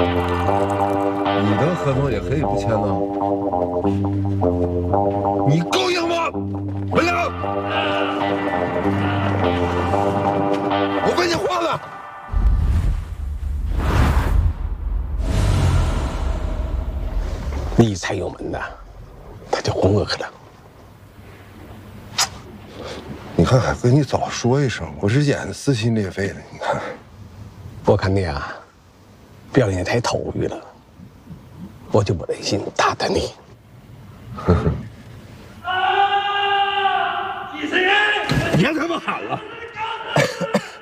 你的合同也可以不签呢。你勾引我，文良，我跟你换了。 你才有门呢，他就红恶了。 你看，还跟你早说一声，我是演的撕心裂肺的。你看， 我看你啊，表演太投入了，我就不忍心打打你。 几十人，别他妈喊了！